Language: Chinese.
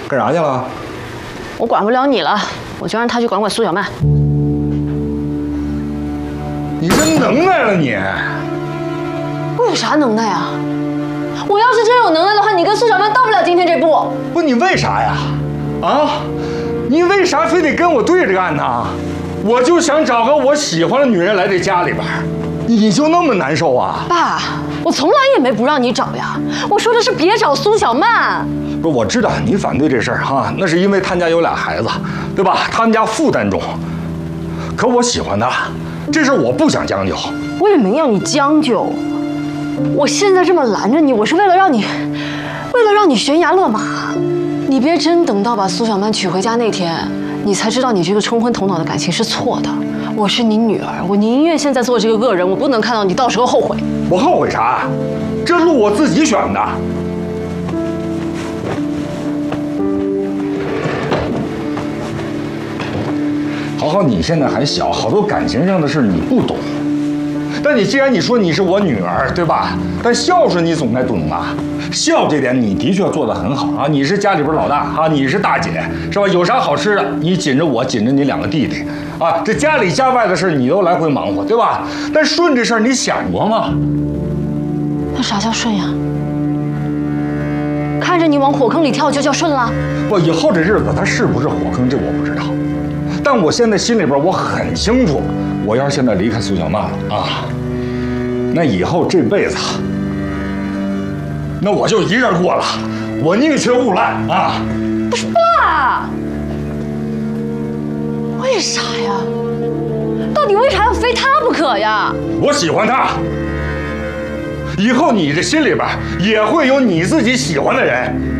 干啥去了？ 我管不了你了，我就让他去管管苏小曼。 你真能耐了你！ 我有啥能耐啊？我要是真有能耐的话，你跟苏小曼到不了今天这步。 不，你为啥呀？啊？你为啥非得跟我对着干呢？我就想找个我喜欢的女人来这家里边，你就那么难受啊？ 爸，我从来也没不让你找呀。我说的是别找苏小曼。 不是，我知道你反对这事儿哈，那是因为他们家有俩孩子，对吧？他们家负担重。可我喜欢他，这事儿我不想将就。 我也没要你将就。我现在这么拦着你，我是为了让你悬崖勒马。你别真等到把苏小曼娶回家那天，你才知道你这个冲昏头脑的感情是错的。我是你女儿，我宁愿现在做这个恶人，我不能看到你到时候后悔。 我后悔啥？这路我自己选的。好，你现在还小，好多感情上的事你不懂。但你既然你说你是我女儿，对吧？但孝顺你总该懂吧？孝这点你的确做得很好啊！你是家里边老大啊，你是大姐，是吧？有啥好吃的，你紧着我，紧着你两个弟弟啊！这家里家外的事你都来回忙活，对吧？但顺这事儿你想过吗？ 那啥叫顺呀？看着你往火坑里跳就叫顺了？ 不，以后这日子它是不是火坑，这我不知道。但我现在心里边我很清楚，我要是现在离开苏小曼了啊，那以后这辈子，那我就一人过了，我宁缺毋滥啊！ 不是爸，为啥呀？到底为啥要非他不可呀？ 我喜欢他，以后你这心里边也会有你自己喜欢的人。